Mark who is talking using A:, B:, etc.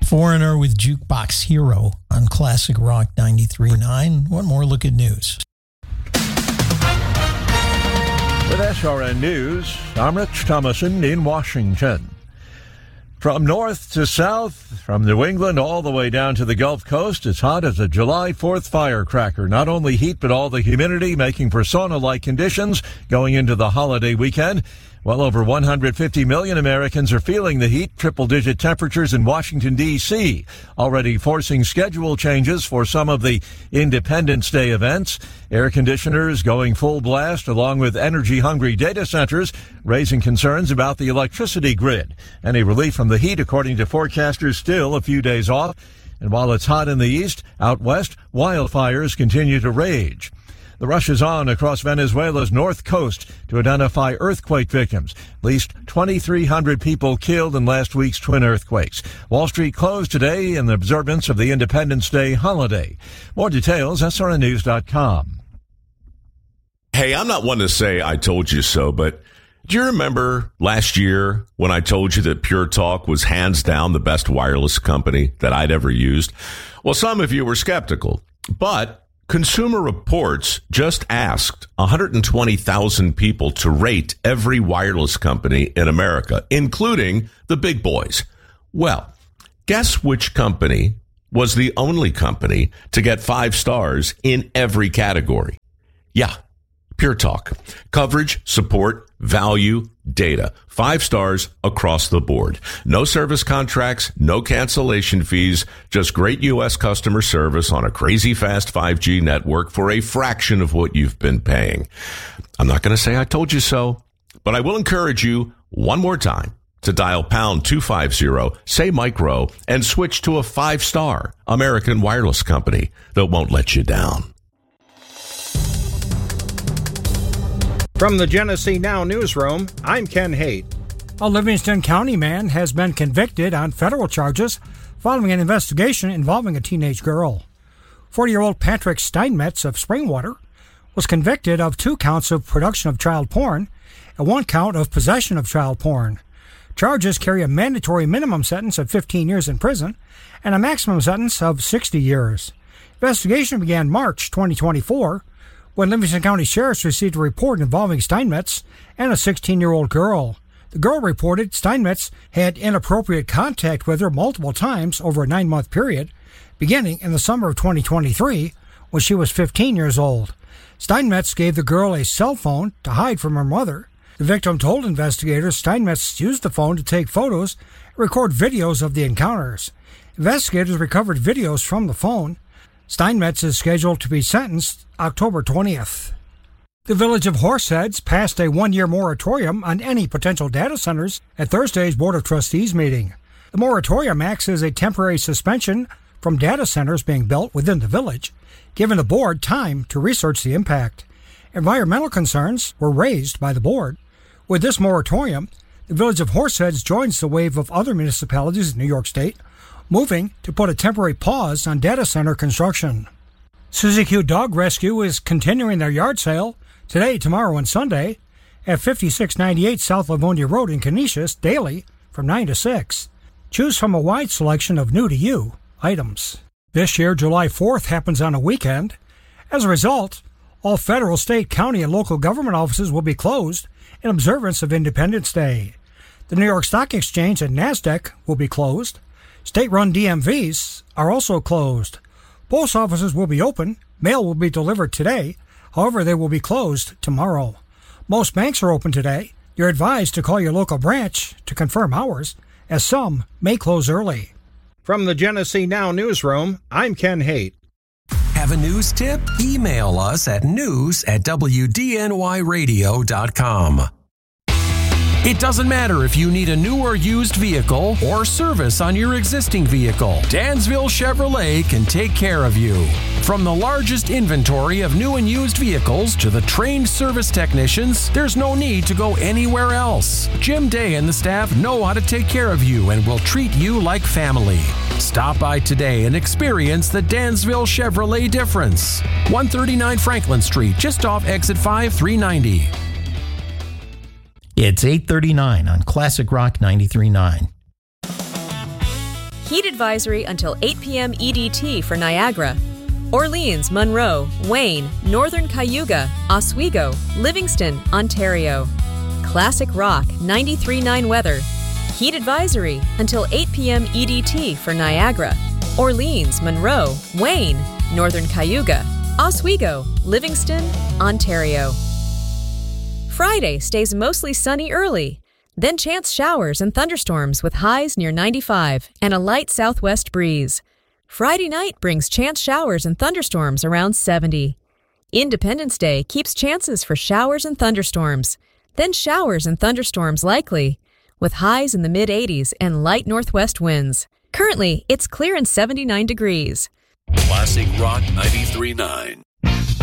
A: Foreigner with Jukebox Hero on Classic Rock 93.9. One more look at news.
B: With SRN News, I'm Rich Thomason in Washington. From north to south, from New England all the way down to the Gulf Coast, it's hot as a July 4th firecracker. Not only heat, but all the humidity making for sauna-like conditions going into the holiday weekend. Well over 150 million Americans are feeling the heat, triple-digit temperatures in Washington, D.C., already forcing schedule changes for some of the Independence Day events. Air conditioners going full blast, along with energy-hungry data centers, raising concerns about the electricity grid. Any relief from the heat, according to forecasters, still a few days off. And while it's hot in the east, out west, wildfires continue to rage. The rush is on across Venezuela's north coast to identify earthquake victims. At least 2,300 people killed in last week's twin earthquakes. Wall Street closed today in the observance of the Independence Day holiday. More details, srnnews.com.
C: Hey, I'm not one to say I told you so, but do you remember last year when I told you that Pure Talk was hands down the best wireless company that I'd ever used? Well, some of you were skeptical, but Consumer Reports just asked 120,000 people to rate every wireless company in America, including the big boys. Well, guess which company was the only company to get 5 stars in every category? Yeah, Pure Talk. Coverage, support, value, data. 5 stars across the board. No service contracts, no cancellation fees, just great U.S. customer service on a crazy fast 5G network for a fraction of what you've been paying. I'm not going to say I told you so, but I will encourage you one more time to dial pound 250, say micro, and switch to a 5-star American wireless company that won't let you down.
D: From the Genesee Now newsroom, I'm Ken Haight.
E: A Livingston County man has been convicted on federal charges following an investigation involving a teenage girl. 40-year-old Patrick Steinmetz of Springwater was convicted of 2 counts of production of child porn and 1 count of possession of child porn. Charges carry a mandatory minimum sentence of 15 years in prison and a maximum sentence of 60 years. Investigation began March 2024 when Livingston County Sheriffs received a report involving Steinmetz and a 16-year-old girl. The girl reported Steinmetz had inappropriate contact with her multiple times over a 9-month period, beginning in the summer of 2023 when she was 15 years old. Steinmetz gave the girl a cell phone to hide from her mother. The victim told investigators Steinmetz used the phone to take photos and record videos of the encounters. Investigators recovered videos from the phone. Steinmetz is scheduled to be sentenced October 20th. The Village of Horseheads passed a 1-year moratorium on any potential data centers at Thursday's Board of Trustees meeting. The moratorium acts as a temporary suspension from data centers being built within the village, giving the board time to research the impact. Environmental concerns were raised by the board. With this moratorium, the Village of Horseheads joins the wave of other municipalities in New York State moving to put a temporary pause on data center construction. Suzy Q Dog Rescue is continuing their yard sale today, tomorrow, and Sunday at 5698 South Livonia Road in Canisius daily from 9 to 6. Choose from a wide selection of new-to-you items. This year, July 4th happens on a weekend. As a result, all federal, state, county, and local government offices will be closed in observance of Independence Day. The New York Stock Exchange and NASDAQ will be closed. State-run DMVs are also closed. Post offices will be open. Mail will be delivered today. However, they will be closed tomorrow. Most banks are open today. You're advised to call your local branch to confirm hours, as some may close early.
D: From the Genesee Now newsroom, I'm Ken Haight.
F: Have a news tip? Email us at news@wdnyradio.com. It doesn't matter if you need a new or used vehicle or service on your existing vehicle. Dansville Chevrolet can take care of you. From the largest inventory of new and used vehicles to the trained service technicians, there's no need to go anywhere else. Jim Day and the staff know how to take care of you and will treat you like family. Stop by today and experience the Dansville Chevrolet difference. 139 Franklin Street, just off exit 5390.
A: It's 8:39 on Classic Rock 93.9.
G: Heat advisory until 8 p.m. EDT for Niagara. Orleans, Monroe, Wayne, Northern Cayuga, Oswego, Livingston, Ontario. Classic Rock 93.9 weather. Heat advisory until 8 p.m. EDT for Niagara. Orleans, Monroe, Wayne, Northern Cayuga, Oswego, Livingston, Ontario. Friday stays mostly sunny early. Then chance showers and thunderstorms with highs near 95 and a light southwest breeze. Friday night brings chance showers and thunderstorms around 70. Independence Day keeps chances for showers and thunderstorms. Then showers and thunderstorms likely, with highs in the mid-80s and light northwest winds. Currently, it's clear and 79 degrees.
H: Classic Rock 93.9.